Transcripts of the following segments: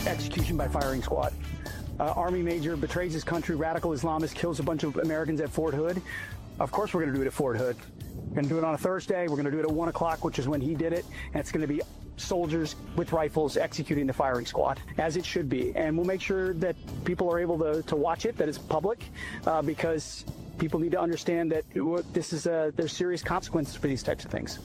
execution by firing squad. Army major betrays his country, radical Islamist kills a bunch of Americans at Fort Hood. Of course we're going to do it at Fort Hood. We're going to do it on a Thursday. We're going to do it at 1 o'clock, which is when he did it. And it's going to be soldiers with rifles executing the firing squad, as it should be. And we'll make sure that people are able to watch it, that it's public, because people need to understand that this is there's serious consequences for these types of things.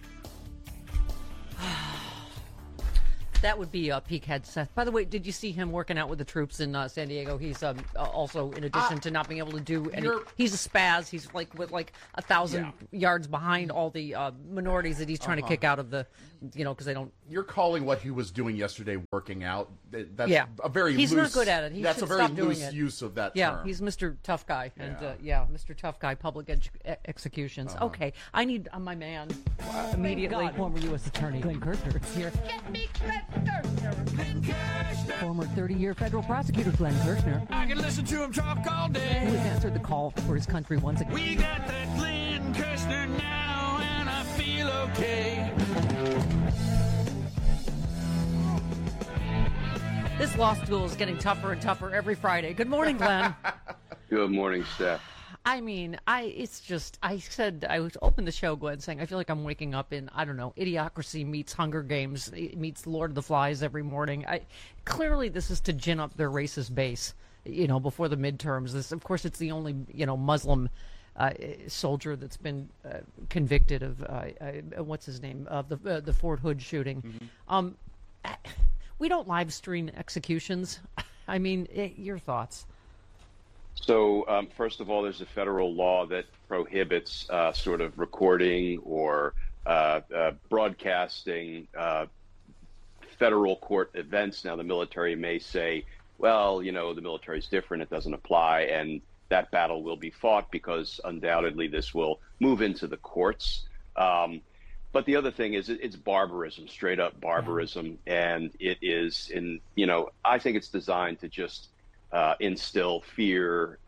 That would be peak Hegseth. By the way, did you see him working out with the troops in San Diego? He's also, in addition to not being able to do any, he's a spaz. He's like 1,000 yards behind all the minorities that he's trying to kick out of the, because they don't. You're calling what he was doing yesterday working out. That's a very he's loose. not good at it. That's a very loose use of that term. He's Mr. Tough Guy, and Mr. Tough Guy, public executions. Okay, I need my man immediately. Former U.S. Attorney Glenn Kirshner is here. Get me Glenn Kirshner. Former 30-year federal prosecutor Glenn Kirshner, I can listen to him talk all who day. has answered the call for his country once again. We got that Glenn Kirshner now, and I feel okay. This law school is getting tougher and tougher every Friday. Good morning, Glenn. Good morning, Steph. I mean, I said, I was opened the show, Glenn, saying I feel like I'm waking up in, I don't know, Idiocracy meets Hunger Games, meets Lord of the Flies every morning. Clearly this is to gin up their racist base, before the midterms. This, of course, it's the only, Muslim soldier that's been convicted of, what's his name, of the Fort Hood shooting. Mm-hmm. We don't live stream executions. I mean, your thoughts? So, first of all, there's a federal law that prohibits sort of recording or broadcasting federal court events. Now, the military may say, well, the military is different. It doesn't apply. And that battle will be fought because undoubtedly this will move into the courts. But the other thing is it's barbarism, straight up barbarism. And it is I think it's designed to just instill fear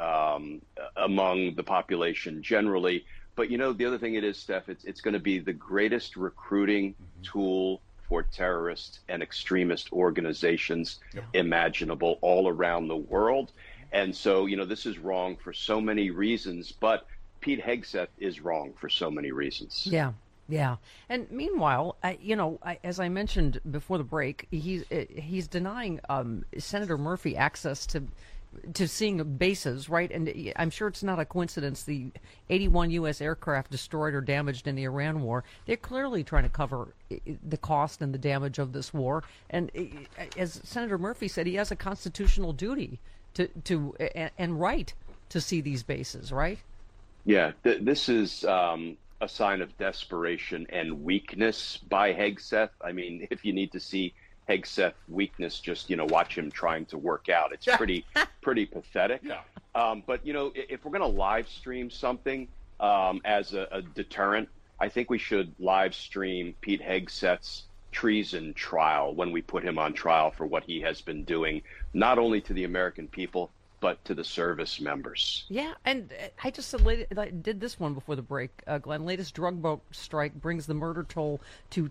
among the population generally. But, the other thing it is, Steph, it's going to be the greatest recruiting tool for terrorist and extremist organizations imaginable all around the world. And so, this is wrong for so many reasons, but Pete Hegseth is wrong for so many reasons. Yeah. Yeah, and meanwhile, as I mentioned before the break, he's denying Senator Murphy access to seeing bases, right? And I'm sure it's not a coincidence. The 81 U.S. aircraft destroyed or damaged in the Iran war. They're clearly trying to cover the cost and the damage of this war. And as Senator Murphy said, he has a constitutional duty to and right to see these bases, right? Yeah, this is a sign of desperation and weakness by Hegseth. I mean, if you need to see Hegseth weakness, just, watch him trying to work out. It's pretty pathetic. Yeah. But, if we're going to live stream something as a deterrent, I think we should live stream Pete Hegseth's treason trial when we put him on trial for what he has been doing, not only to the American people, but to the service members. Yeah, and I just did this one before the break, Glenn. Latest drug boat strike brings the murder toll to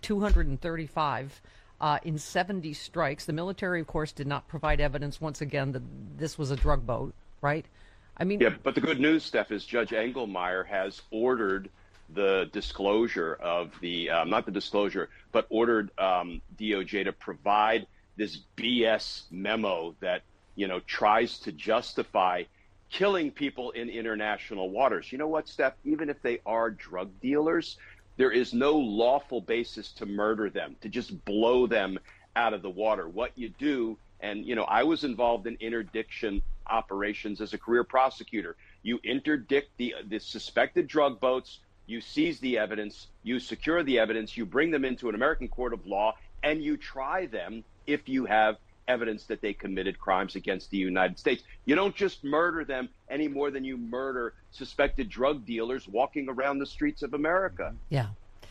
235 in 70 strikes. The military, of course, did not provide evidence once again that this was a drug boat, right? I mean, yeah, but the good news, Steph, is Judge Engelmeyer has ordered the disclosure of the, not the disclosure, but ordered DOJ to provide this BS memo that tries to justify killing people in international waters. You know what, Steph? Even if they are drug dealers, there is no lawful basis to murder them, to just blow them out of the water. What you do, and, I was involved in interdiction operations as a career prosecutor. You interdict the suspected drug boats, you seize the evidence, you secure the evidence, you bring them into an American court of law, and you try them if you have evidence that they committed crimes against the United States. You don't just murder them any more than you murder suspected drug dealers walking around the streets of America. Yeah.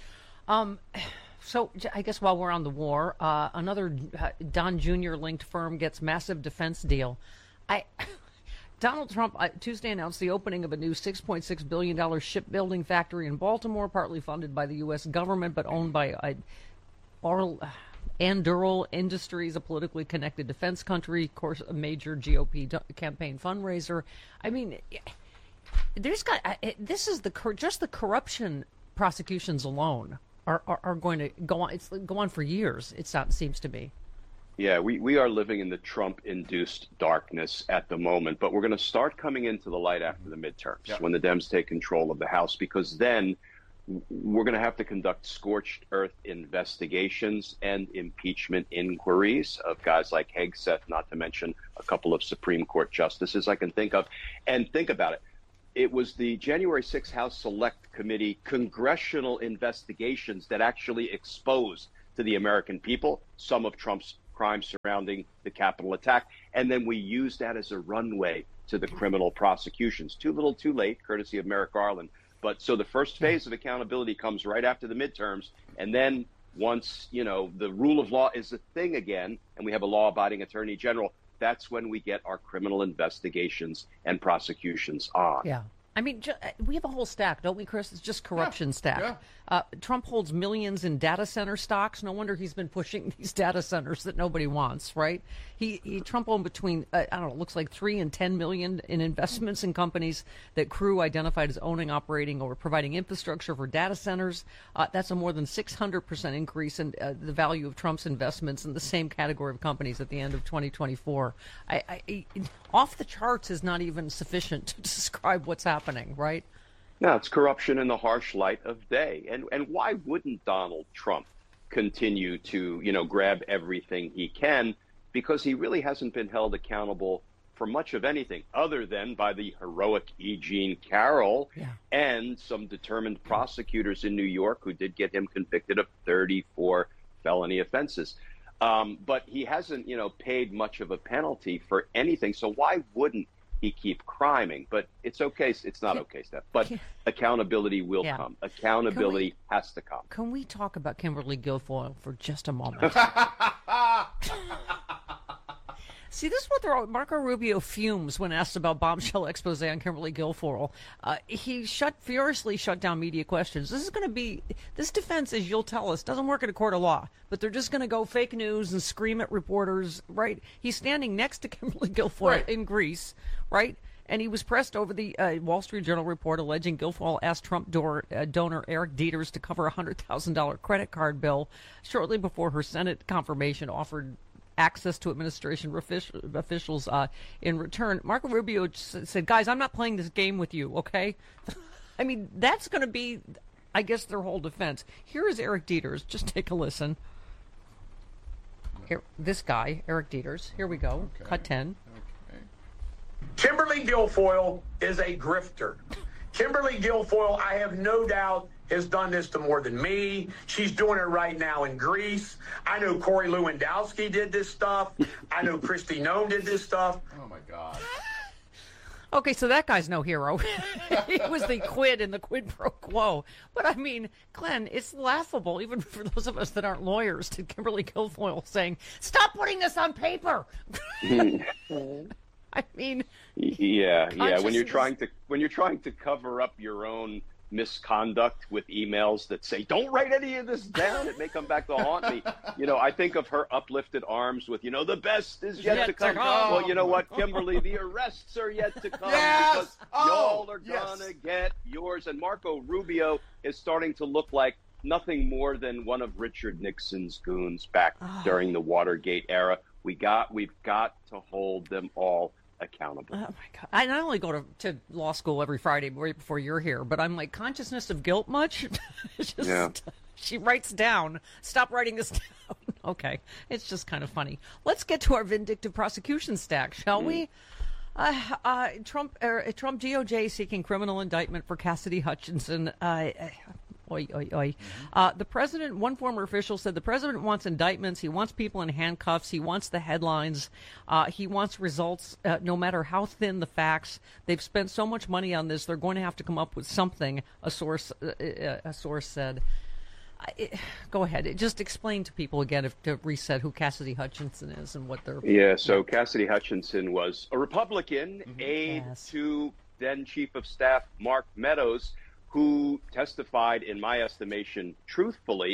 So I guess while we're on the war, another Don Jr. linked firm gets massive defense deal. Donald Trump Tuesday announced the opening of a new $6.6 billion shipbuilding factory in Baltimore, partly funded by the U.S. government, but owned by Anduril Industries, a politically connected defense country, of course, a major GOP campaign fundraiser. I mean, this is just the corruption prosecutions alone are going to go on. It's go on for years. It seems to be. Yeah, we are living in the Trump-induced darkness at the moment, but we're going to start coming into the light after the midterms when the Dems take control of the House, because then we're going to have to conduct scorched earth investigations and impeachment inquiries of guys like Hegseth, not to mention a couple of Supreme Court justices I can think of. And think about it. It was the January 6th House Select Committee congressional investigations that actually exposed to the American people some of Trump's crimes surrounding the Capitol attack. And then we used that as a runway to the criminal prosecutions. Too little, too late, courtesy of Merrick Garland. But so the first phase of accountability comes right after the midterms. And then once, the rule of law is a thing again, and we have a law-abiding attorney general, that's when we get our criminal investigations and prosecutions on. Yeah. I mean, we have a whole stack, don't we, Chris? It's just corruption stack. Yeah. Trump holds millions in data center stocks. No wonder he's been pushing these data centers that nobody wants, right? Trump owned between, it looks like 3 and 10 million in investments in companies that Crew identified as owning, operating, or providing infrastructure for data centers. That's a more than 600% increase in the value of Trump's investments in the same category of companies at the end of 2024. Off the charts is not even sufficient to describe what's happening, right? No, it's corruption in the harsh light of day. And why wouldn't Donald Trump continue to, grab everything he can? Because he really hasn't been held accountable for much of anything other than by the heroic E. Jean Carroll and some determined prosecutors in New York who did get him convicted of 34 felony offenses. But he hasn't, paid much of a penalty for anything. So why wouldn't he keep criming? But it's okay. It's not okay, Steph. But accountability will come. Accountability has to come. Can we talk about Kimberly Guilfoyle for just a moment? See, this is what Marco Rubio fumes when asked about bombshell expose on Kimberly Guilfoyle. He furiously shut down media questions. This defense, as you'll tell us, doesn't work in a court of law, but they're just going to go fake news and scream at reporters, right? He's standing next to Kimberly Guilfoyle in Greece, right? And he was pressed over the Wall Street Journal report alleging Guilfoyle asked Trump donor Eric Dieters to cover a $100,000 credit card bill shortly before her Senate confirmation offered access to administration officials in return. Marco Rubio said, guys, I'm not playing this game with you, okay? I mean, that's going to be, I guess, their whole defense. Here is Eric Dieters. Just take a listen. Here, this guy, Eric Dieters. Here we go. Okay. Cut 10. Okay. Kimberly Guilfoyle is a grifter. Kimberly Guilfoyle, I have no doubt, has done this to more than me. She's doing it right now in Greece. I know Corey Lewandowski did this stuff. I know Kristi Noem did this stuff. Oh, my God. Okay, so that guy's no hero. It was the quid and the quid pro quo. But, I mean, Glenn, it's laughable, even for those of us that aren't lawyers, to Kimberly Guilfoyle saying, stop putting this on paper. I mean, yeah. When you're trying to cover up your own misconduct with emails that say, don't write any of this down, it may come back to haunt me. I think of her uplifted arms with, the best is yet to come. Well, you know what, Kimberly, the arrests are yet to come because y'all are gonna get yours. And Marco Rubio is starting to look like nothing more than one of Richard Nixon's goons back during the Watergate era. We've got to hold them all accountable. Oh my God! I not only go to law school every Friday right before you're here, but I'm like, consciousness of guilt much? She writes down, stop writing this down. Okay, it's just kind of funny. Let's get to our vindictive prosecution stack, shall we? Trump DOJ seeking criminal indictment for Cassidy Hutchinson. The president, one former official said the president wants indictments. He wants people in handcuffs. He wants the headlines. He wants results, no matter how thin the facts. They've spent so much money on this. They're going to have to come up with something, a source said. Go ahead. Just explain to people again, to reset, who Cassidy Hutchinson is and what they're... Yeah, so Cassidy Hutchinson was a Republican aide to then Chief of Staff Mark Meadows, who testified, in my estimation, truthfully,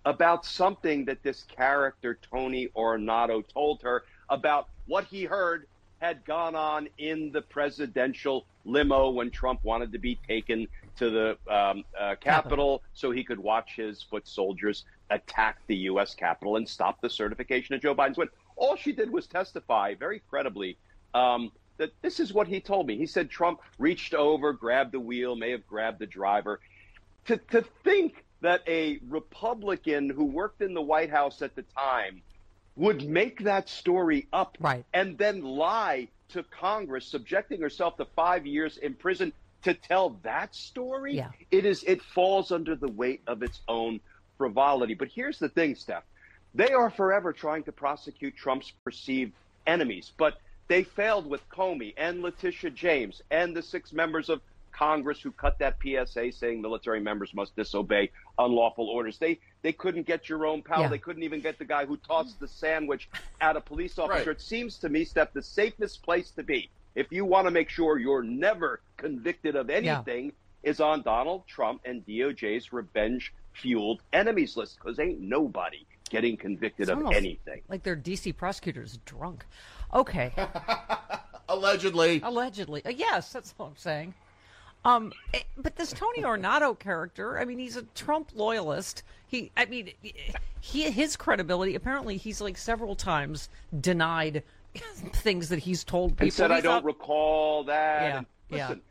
about something that this character, Tony Ornato, told her about what he heard had gone on in the presidential limo when Trump wanted to be taken to the Capitol so he could watch his foot soldiers attack the U.S. Capitol and stop the certification of Joe Biden's win. All she did was testify very credibly that this is what he told me. He said Trump reached over, grabbed the wheel, may have grabbed the driver. To think that a Republican who worked in the White House at the time would make that story up and then lie to Congress, subjecting herself to 5 years in prison to tell that story, it falls under the weight of its own frivolity. But here's the thing, Steph. They are forever trying to prosecute Trump's perceived enemies, but they failed with Comey and Letitia James and the 6 members of Congress who cut that PSA saying military members must disobey unlawful orders. They couldn't get Jerome Powell. They couldn't even get the guy who tossed the sandwich at a police officer. It seems to me, Steph, the safest place to be, if you want to make sure you're never convicted of anything, is on Donald Trump and DOJ's revenge-fueled enemies list, because ain't nobody getting convicted of anything. Like their D.C. prosecutors drunk. Okay. Allegedly. Yes, that's what I'm saying. But this Tony Ornato character, I mean, he's a Trump loyalist. His credibility, apparently he's like several times denied things that he's told people. He said, I don't recall that. Yeah, and listen,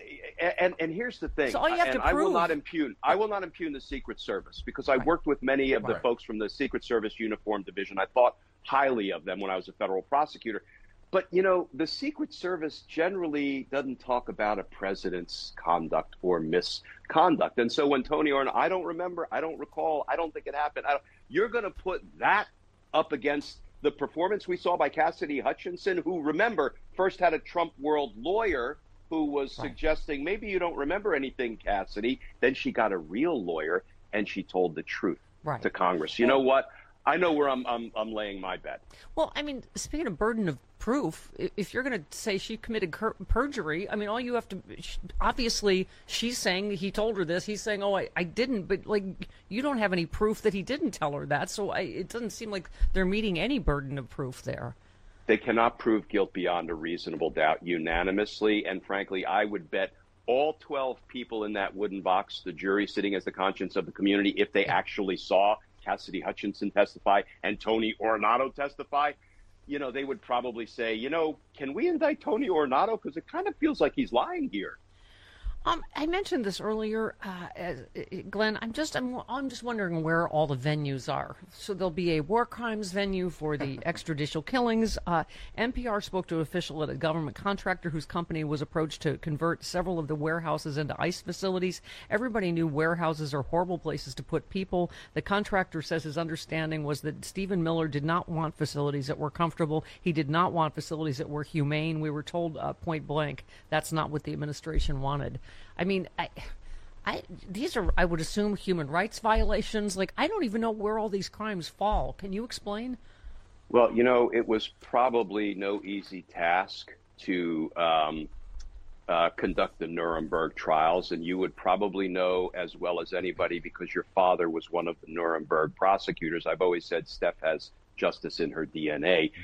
and here's the thing. So all you have to prove. I will not impugn the Secret Service, because I worked with many of the folks from the Secret Service Uniform Division. I thought highly of them when I was a federal prosecutor. But, you know, the Secret Service generally doesn't talk about a president's conduct or misconduct. And so when Tony Ornato, I don't remember, I don't recall, I don't think it happened, you're going to put that up against the performance we saw by Cassidy Hutchinson, who, remember, first had a Trump world lawyer who was suggesting, maybe you don't remember anything, Cassidy. Then she got a real lawyer, and she told the truth to Congress. You know what? I know where I'm laying my bet. Well, I mean, speaking of burden of proof, if you're going to say she committed perjury, I mean, all you have to, obviously, she's saying he told her this. He's saying, oh, I didn't. But, like, you don't have any proof that he didn't tell her that. So it doesn't seem like they're meeting any burden of proof there. They cannot prove guilt beyond a reasonable doubt unanimously. And, frankly, I would bet all 12 people in that wooden box, the jury sitting as the conscience of the community, if they actually saw Cassidy Hutchinson testify and Tony Ornato testify, you know, they would probably say, you know, can we indict Tony Ornato? Because it kind of feels like he's lying here. I mentioned this earlier, Glenn. I'm just wondering where all the venues are. So there'll be a war crimes venue for the extrajudicial killings. NPR spoke to an official at a government contractor whose company was approached to convert several of the warehouses into ICE facilities. Everybody knew warehouses are horrible places to put people. The contractor says his understanding was that Stephen Miller did not want facilities that were comfortable. He did not want facilities that were humane. We were told point blank that's not what the administration wanted. I mean, these are, I would assume, human rights violations. Like, I don't even know where all these crimes fall. Can you explain? Well, you know, it was probably no easy task to conduct the Nuremberg trials, and you would probably know as well as anybody because your father was one of the Nuremberg prosecutors. I've always said Steph has justice in her DNA.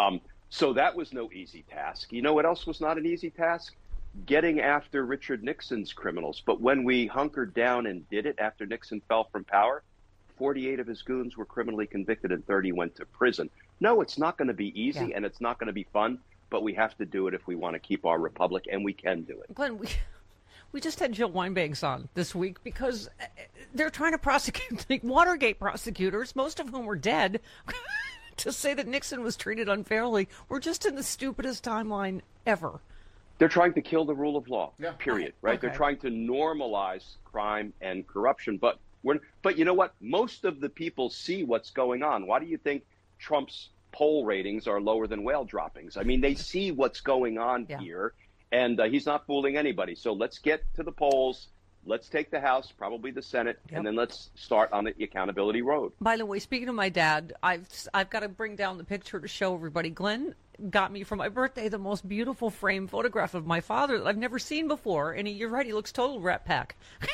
So that was no easy task. You know what else was not an easy task? Getting after Richard Nixon's criminals. But when we hunkered down and did it after Nixon fell from power, 48 of his goons were criminally convicted and 30 went to prison. No, it's not going to be easy and it's not going to be fun, but we have to do it if we want to keep our republic, and we can do it. Glenn, we just had Jill Wine-Banks on this week because they're trying to prosecute, like Watergate prosecutors, most of whom were dead, to say that Nixon was treated unfairly. We're just in the stupidest timeline ever. They're trying to kill the rule of law, period, right? Okay. They're trying to normalize crime and corruption. But you know what? Most of the people see what's going on. Why do you think Trump's poll ratings are lower than whale droppings? I mean, they see what's going on here, and he's not fooling anybody. So let's get to the polls. Let's take the House, probably the Senate, and then let's start on the accountability road. By the way, speaking of my dad, I've got to bring down the picture to show everybody. Glenn, got me for my birthday the most beautiful framed photograph of my father that I've never seen before. And you're right, he looks total Rat Pack.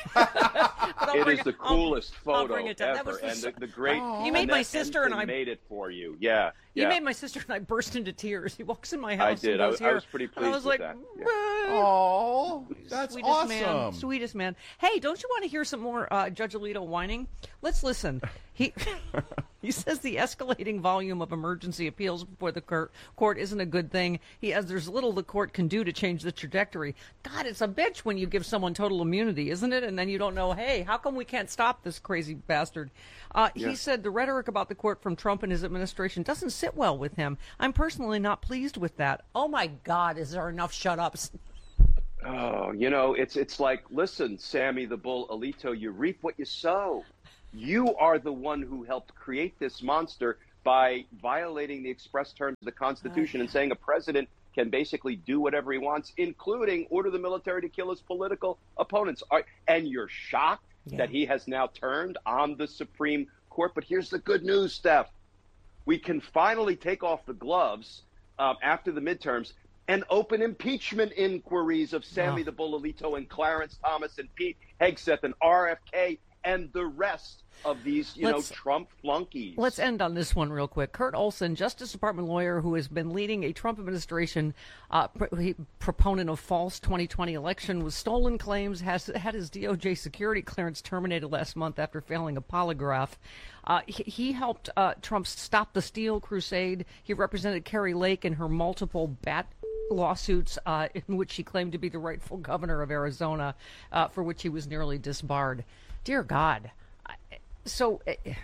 It is the coolest photo bring it down. ever, That was and the great. He made my sister and I made it for you. Yeah, He made my sister and I burst into tears. He walks in my house. I did. And goes, I was pretty pleased and I was with like, that. Yeah. Oh, that's sweetest awesome. man, sweetest man. Hey, don't you want to hear some more Judge Alito whining? Let's listen. He says the escalating volume of emergency appeals before the court isn't a good thing. There's little the court can do to change the trajectory. God, it's a bitch when you give someone total immunity, isn't it? And then you don't know, hey, how come we can't stop this crazy bastard? He said the rhetoric about the court from Trump and his administration doesn't sit well with him. I'm personally not pleased with that. Oh, my God, is there enough shut-ups? Oh, it's like, listen, Sammy the Bull Alito, you reap what you sow. You are the one who helped create this monster by violating the express terms of the Constitution and saying a president can basically do whatever he wants, including order the military to kill his political opponents. And you're shocked that he has now turned on the Supreme Court. But here's the good news, Steph. We can finally take off the gloves after the midterms and open impeachment inquiries of Sammy the Bull Alito and Clarence Thomas and Pete Hegseth and RFK and the rest of these, Trump flunkies. Let's end on this one real quick. Kurt Olson, Justice Department lawyer who has been leading a Trump administration proponent of false 2020 election with stolen claims, has had his DOJ security clearance terminated last month after failing a polygraph. He helped Trump stop the Steele crusade. He represented Carrie Lake in her multiple bat lawsuits in which she claimed to be the rightful governor of Arizona, for which he was nearly disbarred. Dear God. So,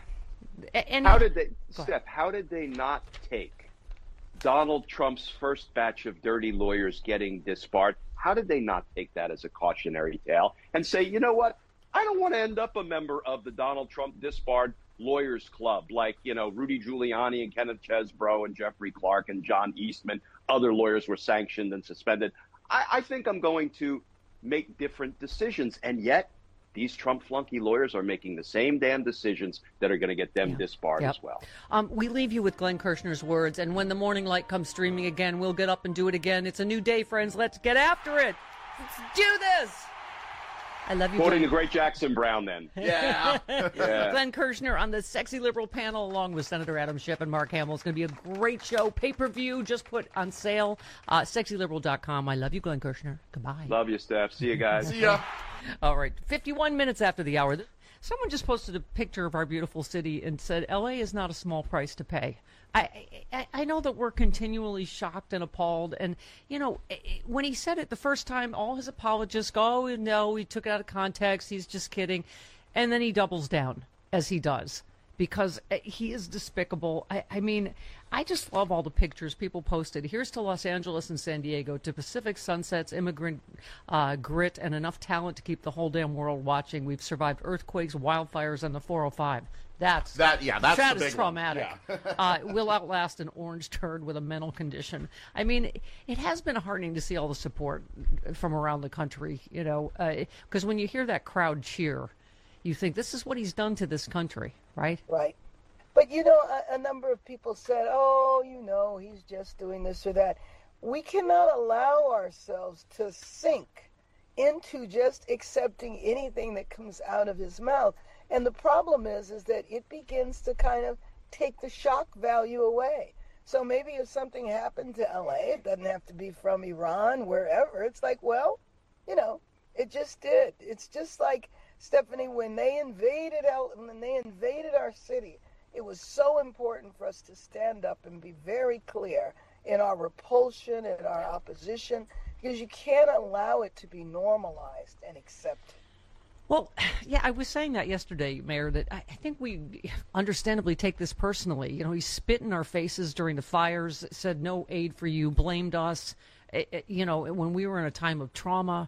and how did they not take Donald Trump's first batch of dirty lawyers getting disbarred? How did they not take that as a cautionary tale and say, you know what? I don't want to end up a member of the Donald Trump disbarred lawyers club like, Rudy Giuliani and Kenneth Chesbrough and Jeffrey Clark and John Eastman. Other lawyers were sanctioned and suspended. I think I'm going to make different decisions. And yet, these Trump flunky lawyers are making the same damn decisions that are going to get them disbarred as well. We leave you with Glenn Kirshner's words, and when the morning light comes streaming again, we'll get up and do it again. It's a new day, friends. Let's get after it. Let's do this. I love you, Quoting Glenn. the great Jackson Brown, then. Yeah. Glenn Kirshner on the Sexy Liberal panel, along with Senator Adam Schiff and Mark Hamill. It's going to be a great show. Pay-per-view just put on sale. SexyLiberal.com. I love you, Glenn Kirshner. Goodbye. Love you, Steph. See you guys. See ya. All right, 51 minutes after the hour. Someone just posted a picture of our beautiful city and said, L.A. is not a small price to pay. I know that we're continually shocked and appalled. And, when he said it the first time, all his apologists go, oh, no, he took it out of context. He's just kidding. And then he doubles down, as he does, because he is despicable. I mean, I just love all the pictures people posted. Here's to Los Angeles and San Diego, to Pacific sunsets, immigrant grit, and enough talent to keep the whole damn world watching. We've survived earthquakes, wildfires, and the 405. That's the is big traumatic. Yeah. Will outlast an orange turd with a mental condition. I mean, it has been heartening to see all the support from around the country, because when you hear that crowd cheer, you think this is what he's done to this country, right? Right. But, a number of people said, oh, he's just doing this or that. We cannot allow ourselves to sink into just accepting anything that comes out of his mouth. And the problem is that it begins to kind of take the shock value away. So maybe if something happened to LA, it doesn't have to be from Iran, wherever. It's like, well, it just did. It's just like, Stephanie, when they invaded our city, it was so important for us to stand up and be very clear in our repulsion and our opposition, because you can't allow it to be normalized and accepted. Well, yeah, I was saying that yesterday, Mayor, that I think we understandably take this personally. He spit in our faces during the fires, said no aid for you, blamed us, when we were in a time of trauma.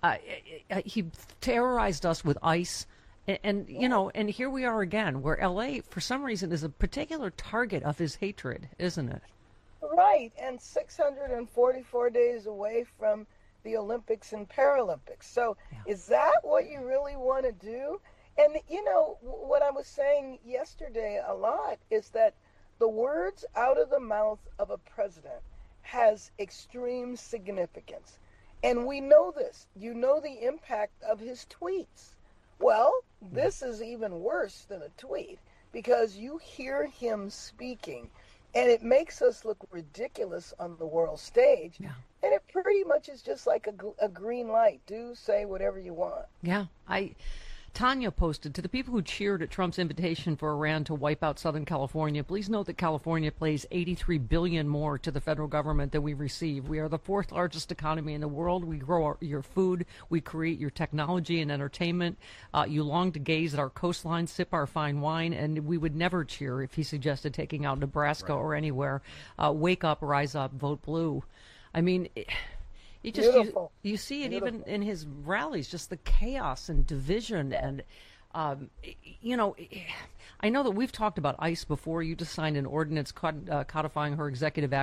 He terrorized us with ICE. And here we are again, where L.A., for some reason, is a particular target of his hatred, isn't it? Right, and 644 days away from the Olympics and Paralympics. So is that what you really want to do? And, what I was saying yesterday a lot is that the words out of the mouth of a president has extreme significance. And we know this. You know the impact of his tweets. Well, this is even worse than a tweet because you hear him speaking and it makes us look ridiculous on the world stage. Yeah. And it pretty much is just like a green light. Do say whatever you want. Yeah. Tanya posted, to the people who cheered at Trump's invitation for Iran to wipe out Southern California, please note that California pays $83 billion more to the federal government than we receive. We are the fourth largest economy in the world. We grow your food. We create your technology and entertainment. You long to gaze at our coastline, sip our fine wine, and we would never cheer if he suggested taking out Nebraska or anywhere. Wake up, rise up, vote blue. I mean... You see it even in his rallies, just the chaos and division. And, you know, I know that we've talked about ICE before. You just signed an ordinance codifying her executive action